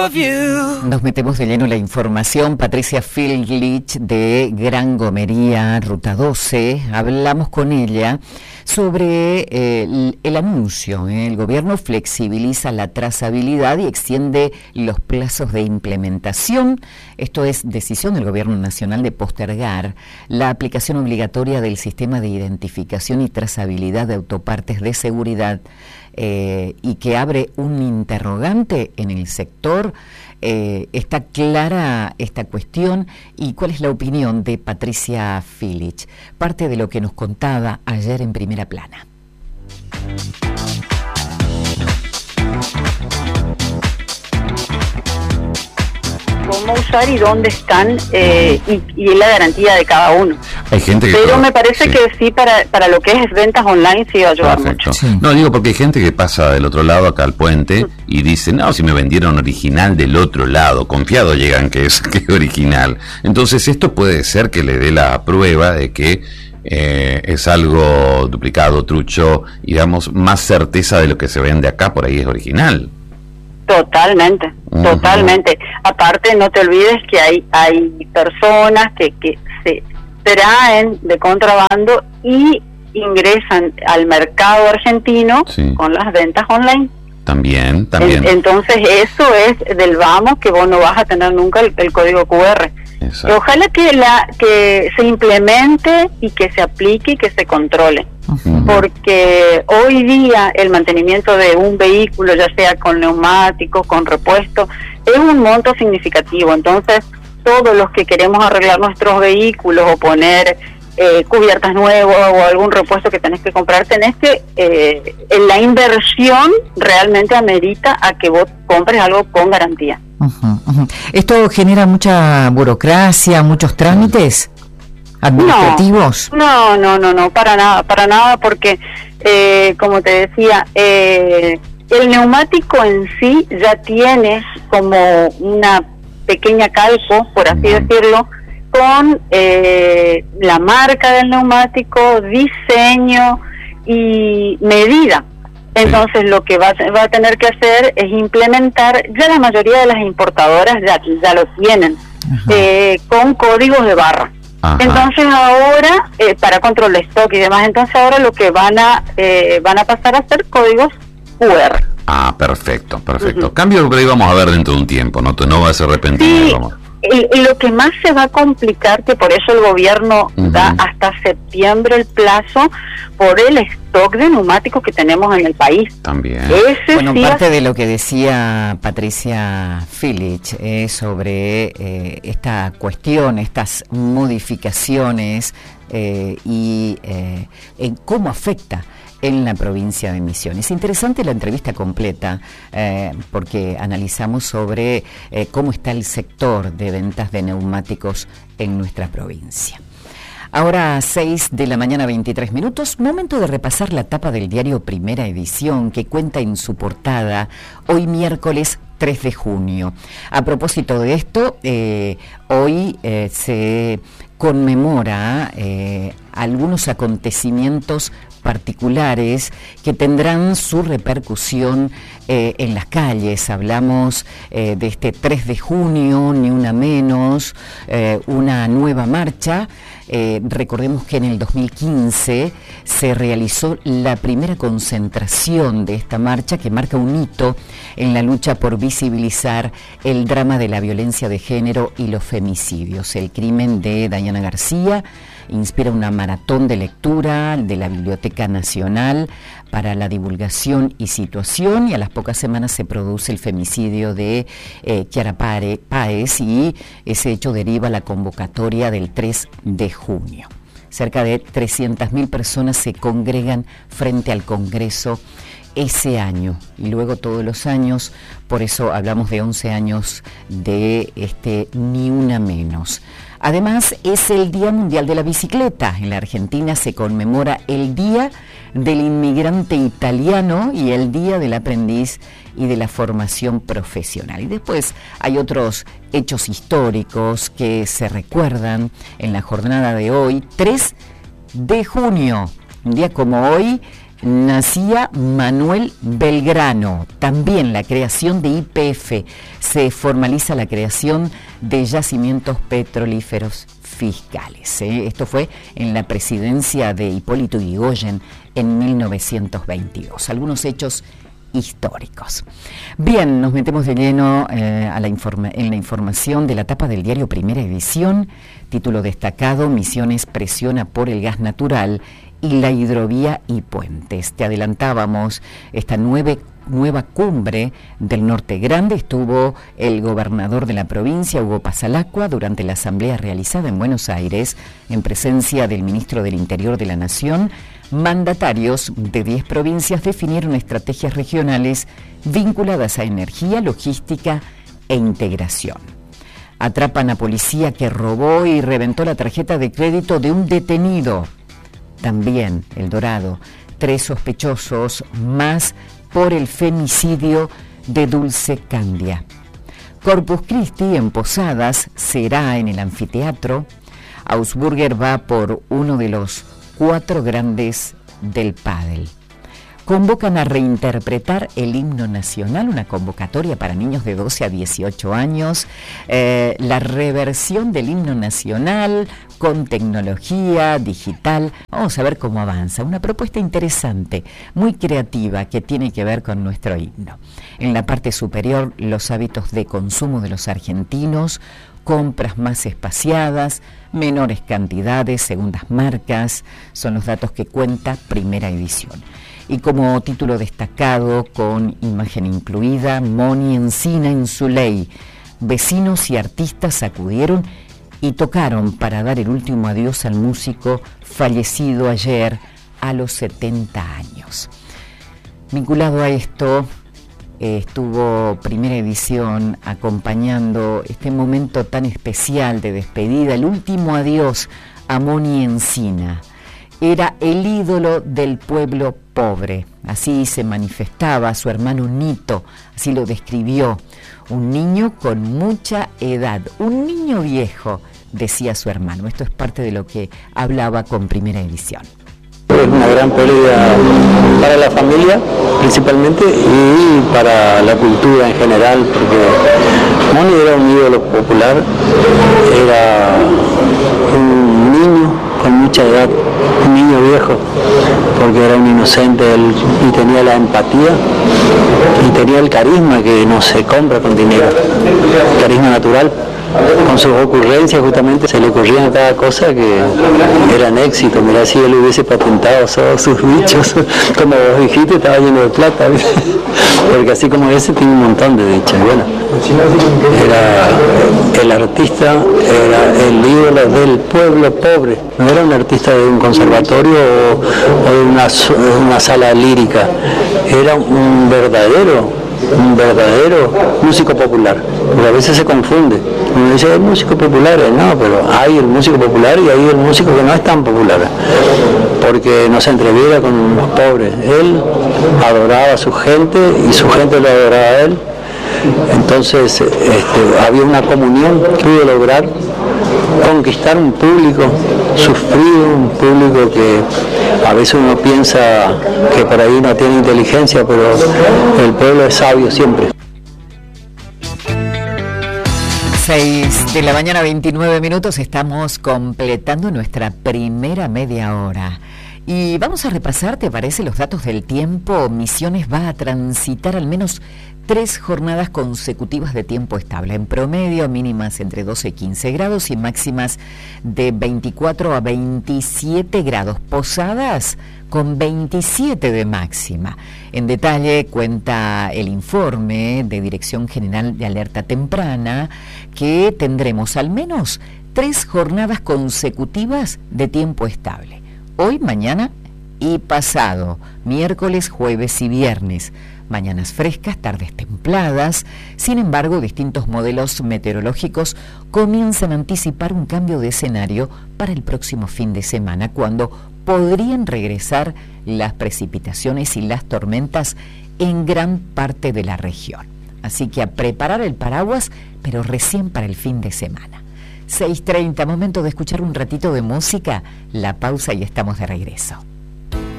Nos metemos de lleno en la información. Patricia Filich de Gran Gomería, Ruta 12. Hablamos con ella sobre el anuncio. El gobierno flexibiliza la trazabilidad y extiende los plazos de implementación. Esto es decisión del gobierno nacional de postergar la aplicación obligatoria del sistema de identificación y trazabilidad de autopartes de seguridad, y que abre un interrogante en el sector. ¿Está clara esta cuestión? ¿Y cuál es la opinión de Patricia Filich? Parte de lo que nos contaba ayer en Primera Plana. Cómo usar y dónde están, y la garantía de cada uno. Hay gente que pero me parece que sí, para lo que es ventas online sí va a ayudar mucho. Sí. No, digo porque hay gente que pasa del otro lado acá al puente y dice, no, si me vendieron original del otro lado, confiado llegan que es original. Entonces esto puede ser que le dé la prueba de que es algo duplicado, trucho, y damos más certeza de lo que se vende acá, por ahí es original. Totalmente, totalmente. Aparte, no te olvides que hay personas que se traen de contrabando y ingresan al mercado argentino con las ventas online. También. Entonces eso es del vamos, que vos no vas a tener nunca el código QR. Exacto. Ojalá que se implemente y que se aplique y que se controle. Porque hoy día el mantenimiento de un vehículo, ya sea con neumáticos, con repuesto, es un monto significativo. Entonces, todos los que queremos arreglar nuestros vehículos o poner cubiertas nuevas o algún repuesto que tenés que comprar, la inversión realmente amerita a que vos compres algo con garantía. ¿Esto genera mucha burocracia, muchos trámites administrativos? No, para nada, porque como te decía, el neumático en sí ya tiene como una pequeña calco, por así decirlo, con la marca del neumático, diseño y medida. Entonces lo que va a tener que hacer es implementar, ya la mayoría de las importadoras ya lo tienen, con códigos de barra. Ajá. Entonces ahora, para control de stock y demás, entonces ahora lo que van a pasar a ser códigos QR. Ah, perfecto. Cambio que vamos a ver dentro de un tiempo, no va a ser repentino. Sí. Vamos. Y lo que más se va a complicar, que por eso el gobierno da hasta septiembre el plazo, por el stock de neumáticos que tenemos en el país. También. Parte de lo que decía Patricia Filich sobre esta cuestión, estas modificaciones y en cómo afecta en la provincia de Misiones. Interesante la entrevista completa, porque analizamos sobre cómo está el sector de ventas de neumáticos en nuestra provincia. Ahora 6 de la mañana, 23 minutos, momento de repasar la tapa del diario Primera Edición, que cuenta en su portada hoy miércoles 3 de junio. A propósito de esto, hoy se conmemora algunos acontecimientos particulares que tendrán su repercusión en las calles. Hablamos de este 3 de junio, Ni Una Menos, una nueva marcha. Recordemos que en el 2015 se realizó la primera concentración de esta marcha, que marca un hito en la lucha por visibilizar el drama de la violencia de género y los femicidios. El crimen de Dayana García inspira una maratón de lectura de la Biblioteca Nacional para la divulgación y situación, y a las pocas semanas se produce el femicidio de Kiara Páez, y ese hecho deriva la convocatoria del 3 de junio. Cerca de 300.000 personas se congregan frente al Congreso ese año y luego todos los años. Por eso hablamos de 11 años de este Ni Una Menos. Además, es el Día Mundial de la Bicicleta. En la Argentina se conmemora el Día del Inmigrante Italiano y el Día del Aprendiz y de la Formación Profesional. Y después hay otros hechos históricos que se recuerdan en la jornada de hoy, 3 de junio. Un día como hoy, nacía Manuel Belgrano. También la creación de YPF. Se formaliza la creación de yacimientos petrolíferos fiscales. Esto fue en la presidencia de Hipólito Yrigoyen en 1922. Algunos hechos históricos. Bien, nos metemos de lleno en la información de la tapa del diario Primera Edición. Título destacado: Misiones presiona por el gas natural y la hidrovía y puentes. Te adelantábamos esta nueva cumbre del Norte Grande. Estuvo el gobernador de la provincia, Hugo Pasalacqua, durante la asamblea realizada en Buenos Aires, en presencia del ministro del Interior de la Nación. Mandatarios de 10 provincias definieron estrategias regionales vinculadas a energía, logística e integración. Atrapan a policía que robó y reventó la tarjeta de crédito de un detenido. También El Dorado, 3 sospechosos más por el femicidio de Dulce Candia. Corpus Christi en Posadas será en el anfiteatro. Augsburger va por uno de los 4 grandes del pádel. Convocan a reinterpretar el himno nacional, una convocatoria para niños de 12 a 18 años, la reversión del himno nacional con tecnología digital. Vamos a ver cómo avanza. Una propuesta interesante, muy creativa, que tiene que ver con nuestro himno. En la parte superior, los hábitos de consumo de los argentinos, compras más espaciadas, menores cantidades, segundas marcas, son los datos que cuenta Primera Edición. Y como título destacado, con imagen incluida, Moni Encina en su ley. Vecinos y artistas acudieron y tocaron para dar el último adiós al músico fallecido ayer a los 70 años. Vinculado a esto, estuvo Primera Edición acompañando este momento tan especial de despedida, el último adiós a Moni Encina. Era el ídolo del pueblo pobre, así se manifestaba su hermano Nito, así lo describió. Un niño con mucha edad, un niño viejo, decía su hermano. Esto es parte de lo que hablaba con Primera Edición. Es una gran pérdida para la familia principalmente y para la cultura en general, porque Moni era un ídolo popular, era un niño con mucha edad, un niño viejo, porque era un inocente él, y tenía la empatía y tenía el carisma que no se compra con dinero, carisma natural. Con sus ocurrencias justamente se le ocurrían cada cosa que eran éxito. Mirá, si él hubiese patentado todos sus bichos, como vos dijiste, estaba lleno de plata, ¿viste? Porque así como ese tiene un montón de dichos. Bueno, era el artista, era el ídolo del pueblo pobre, no era un artista de un conservatorio o de una sala lírica, era un verdadero músico popular, porque a veces se confunde. Uno dice, hay músicos populares, no, pero hay el músico popular y hay el músico que no es tan popular, porque no se entreviera con los pobres. Él adoraba a su gente y su gente lo adoraba a él. Entonces había una comunión que pudo lograr conquistar un público sufrido, un público que a veces uno piensa que por ahí no tiene inteligencia, pero el pueblo es sabio siempre. 6 de la mañana, 29 minutos, estamos completando nuestra primera media hora. Y vamos a repasar, ¿te parece?, los datos del tiempo. Misiones va a transitar al menos 3 jornadas consecutivas de tiempo estable. En promedio, mínimas entre 12 y 15 grados y máximas de 24 a 27 grados. Posadas con 27 de máxima. En detalle cuenta el informe de Dirección General de Alerta Temprana que tendremos al menos 3 jornadas consecutivas de tiempo estable. Hoy, mañana y pasado, miércoles, jueves y viernes. Mañanas frescas, tardes templadas. Sin embargo, distintos modelos meteorológicos comienzan a anticipar un cambio de escenario para el próximo fin de semana, cuando podrían regresar las precipitaciones y las tormentas en gran parte de la región. Así que a preparar el paraguas, pero recién para el fin de semana. 6:30, momento de escuchar un ratito de música, la pausa y estamos de regreso.